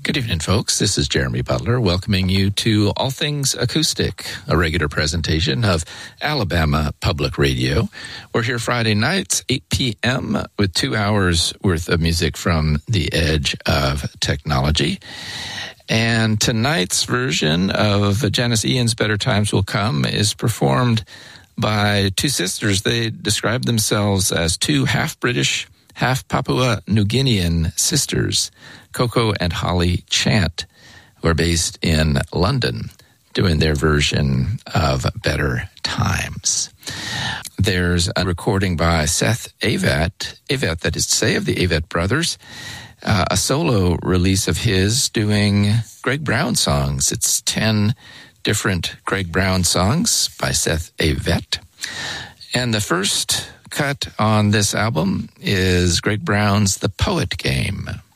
Good evening, folks. This is Jeremy Butler welcoming you to All Things Acoustic, a regular presentation of Alabama Public Radio. We're here Friday nights, 8 p.m., with 2 hours worth of music from the edge of technology. And tonight's version of Janis Ian's Better Times Will Come is performed by two sisters. They describe themselves as two half-British, half-Papua New Guinean sisters, Coco and Holly Chant, who are based in London, doing their version of Better Times. There's a recording by Seth Avett, that is to say, of the Avett Brothers, a solo release of his doing Greg Brown songs. It's 10 different Greg Brown songs by Seth Avett. And the first cut on this album is Greg Brown's The Poet Game.